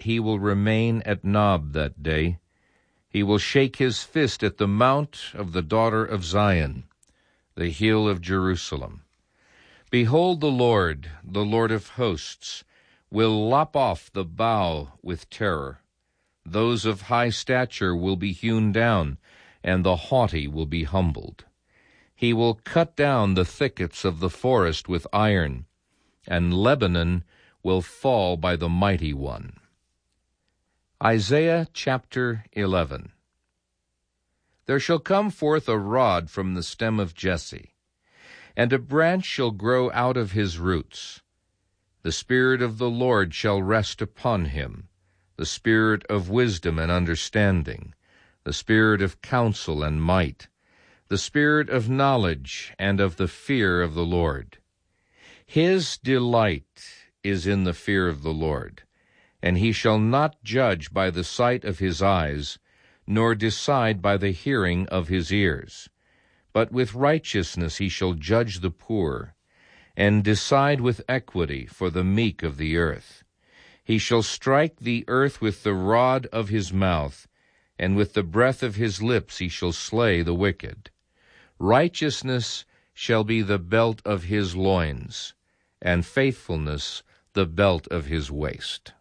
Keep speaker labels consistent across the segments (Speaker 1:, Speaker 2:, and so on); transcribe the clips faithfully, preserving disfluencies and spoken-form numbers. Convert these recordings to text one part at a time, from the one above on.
Speaker 1: yet he will remain at Nob that day. He will shake his fist at the mount of the daughter of Zion, the hill of Jerusalem. Behold, the Lord, the Lord of hosts, will lop off the bough with terror. Those of high stature will be hewn down, and the haughty will be humbled. He will cut down the thickets of the forest with iron, and Lebanon will fall by the mighty one. Isaiah chapter eleven. There shall come forth a rod from the stem of Jesse, and a branch shall grow out of his roots. The Spirit of the Lord shall rest upon him, the Spirit of wisdom and understanding, the Spirit of counsel and might, the Spirit of knowledge and of the fear of the Lord. His delight is in the fear of the Lord, and he shall not judge by the sight of his eyes, nor decide by the hearing of his ears. But with righteousness he shall judge the poor, and decide with equity for the meek of the earth. He shall strike the earth with the rod of his mouth, and with the breath of his lips he shall slay the wicked. Righteousness shall be the belt of his loins, and faithfulness the belt of his waist.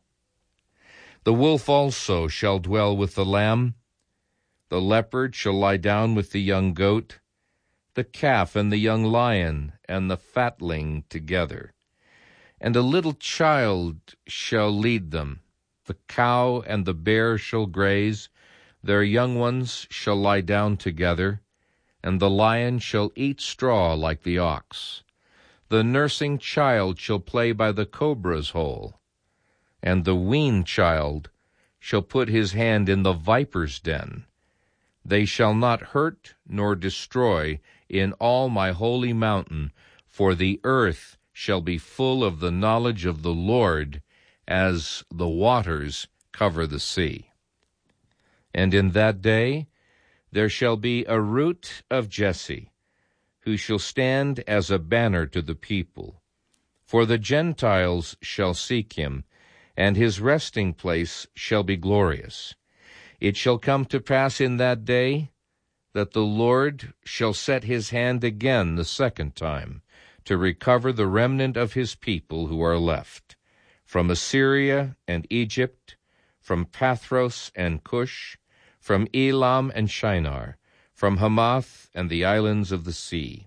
Speaker 1: The wolf also shall dwell with the lamb, the leopard shall lie down with the young goat, the calf and the young lion and the fatling together. And a little child shall lead them. The cow and the bear shall graze, their young ones shall lie down together, and the lion shall eat straw like the ox. The nursing child shall play by the cobra's hole, and the weaned child shall put his hand in the viper's den. They shall not hurt nor destroy in all my holy mountain, for the earth shall be full of the knowledge of the Lord, as the waters cover the sea. And in that day there shall be a root of Jesse, who shall stand as a banner to the people. For the Gentiles shall seek him, and his resting place shall be glorious. It shall come to pass in that day that the Lord shall set his hand again the second time to recover the remnant of his people who are left, from Assyria and Egypt, from Pathros and Cush, from Elam and Shinar, from Hamath and the islands of the sea.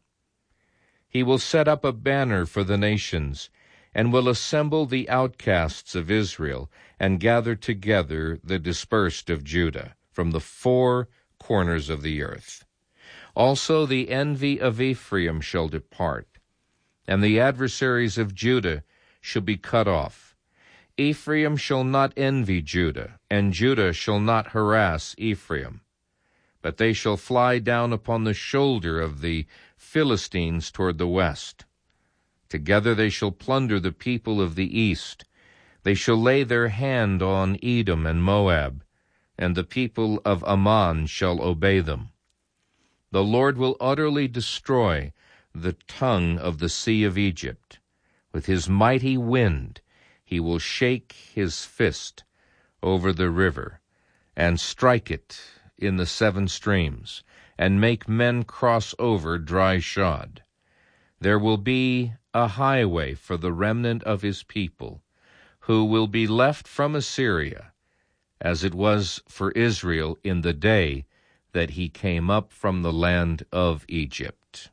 Speaker 1: He will set up a banner for the nations, and will assemble the outcasts of Israel, and gather together the dispersed of Judah from the four corners of the earth. Also the envy of Ephraim shall depart, and the adversaries of Judah shall be cut off. Ephraim shall not envy Judah, and Judah shall not harass Ephraim. But they shall fly down upon the shoulder of the Philistines toward the west. Together they shall plunder the people of the east. They shall lay their hand on Edom and Moab, and the people of Ammon shall obey them. The Lord will utterly destroy the tongue of the sea of Egypt. With his mighty wind he will shake his fist over the river, and strike it in the seven streams, and make men cross over dry shod. There will be a highway for the remnant of his people, who will be left from Assyria, as it was for Israel in the day that he came up from the land of Egypt.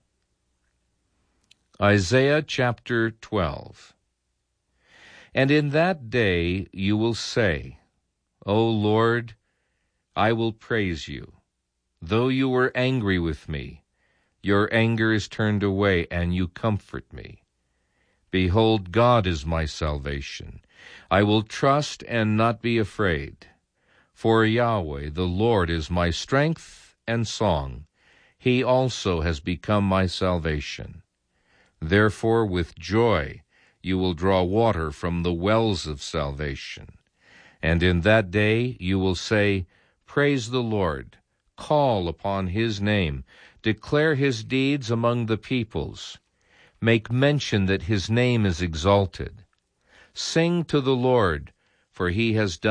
Speaker 1: Isaiah chapter twelve. And in that day you will say, O Lord, I will praise you. Though you were angry with me, your anger is turned away, and you comfort me. Behold, God is my salvation. I will trust and not be afraid. For Yahweh, the Lord, is my strength and song. He also has become my salvation. Therefore, with joy you will draw water from the wells of salvation. And in that day you will say, Praise the Lord. Call upon his name. Declare his deeds among the peoples. Make mention that his name is exalted. Sing to the Lord, for he has done